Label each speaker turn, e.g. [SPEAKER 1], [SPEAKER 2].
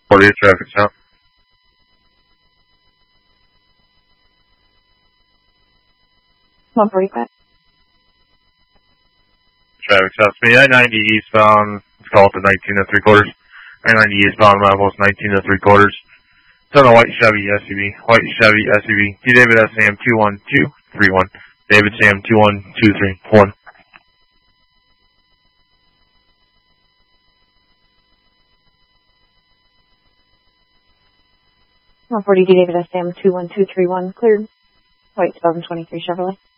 [SPEAKER 1] 40 traffic stop. Traffic stop. Speed I-90 eastbound. Let's call it the 19 3/4. I-90 eastbound. Levels 19 3/4. It's on a white Chevy SUV. White Chevy SUV. D. David SAM 21231. David Sam 21231.
[SPEAKER 2] 140 D. David SAM 21231. Cleared. White 2023 Chevrolet.